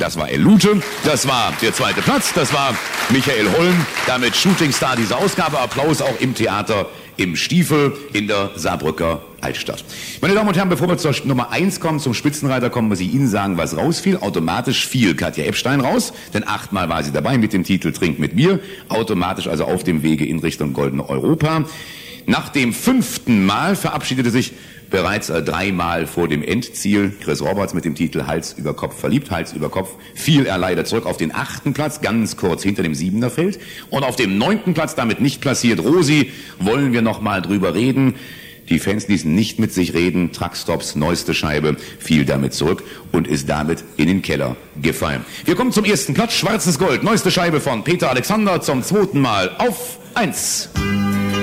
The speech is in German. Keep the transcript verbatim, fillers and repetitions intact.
Das war Elute. Das war der zweite Platz. Das war Michael Holm. Damit Shootingstar dieser Ausgabe. Applaus auch im Theater im Stiefel in der Saarbrücker Altstadt. Meine Damen und Herren, bevor wir zur Nummer eins kommen, zum Spitzenreiter kommen, muss ich Ihnen sagen, was rausfiel. Automatisch fiel Katja Epstein raus, denn achtmal war sie dabei mit dem Titel Trink mit mir. Automatisch also auf dem Wege in Richtung Goldene Europa. Nach dem fünften Mal verabschiedete sich bereits äh, dreimal vor dem Endziel Chris Roberts mit dem Titel Hals über Kopf verliebt. Hals über Kopf fiel er leider zurück auf den achten Platz, ganz kurz hinter dem siebener Feld. Und auf dem neunten Platz, damit nicht platziert, Rosi, wollen wir noch mal drüber reden. Die Fans ließen nicht mit sich reden. Truckstops neueste Scheibe fiel damit zurück und ist damit in den Keller gefallen. Wir kommen zum ersten Platz. Schwarzes Gold, neueste Scheibe von Peter Alexander zum zweiten Mal auf eins.